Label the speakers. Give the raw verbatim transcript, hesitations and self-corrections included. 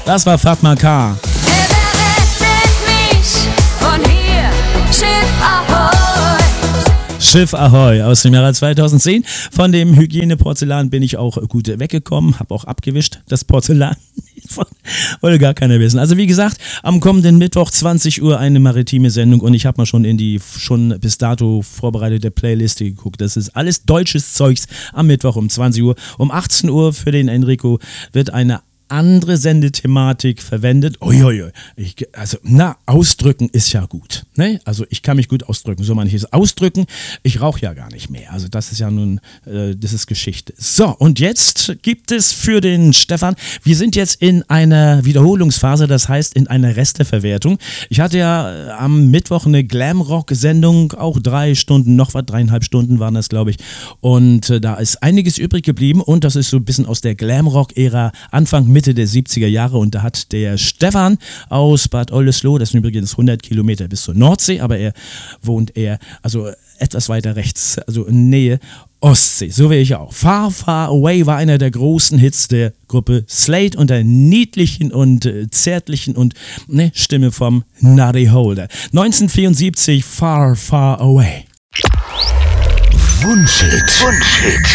Speaker 1: Das war Fatma K. Schiff Ahoi aus dem Jahre zweitausendzehn. Von dem Hygieneporzellan bin ich auch gut weggekommen, habe auch abgewischt, das Porzellan. Wollte gar keiner wissen. Also wie gesagt, am kommenden Mittwoch zwanzig Uhr eine maritime Sendung und ich habe mal schon in die schon bis dato vorbereitete Playliste geguckt. Das ist alles deutsches Zeugs am Mittwoch um zwanzig Uhr. Um achtzehn Uhr für den Enrico wird eine andere Sendethematik verwendet. Uiuiui. Ich, also, na, ausdrücken ist ja gut. Ne? Also, ich kann mich gut ausdrücken. So meine ich es. Ausdrücken, ich rauche ja gar nicht mehr. Also, das ist ja nun, äh, das ist Geschichte. So, und jetzt gibt es für den Stefan, wir sind jetzt in einer Wiederholungsphase, das heißt in einer Resteverwertung. Ich hatte ja äh, am Mittwoch eine Glamrock-Sendung, auch drei Stunden, noch was, dreieinhalb Stunden waren das, glaube ich. Und äh, da ist einiges übrig geblieben und das ist so ein bisschen aus der Glamrock-Ära, Anfang Mitte der siebziger Jahre und da hat der Stefan aus Bad Oldesloe, das sind übrigens hundert Kilometer bis zur Nordsee, aber er wohnt eher, also etwas weiter rechts, also in Nähe Ostsee, so wäre ich auch. Far, Far Away war einer der großen Hits der Gruppe Slade und der niedlichen und äh, zärtlichen und ne, Stimme vom Nutty Holder. neunzehnhundertvierundsiebzig, Far, Far Away.
Speaker 2: Wunschhit. Wunschhit.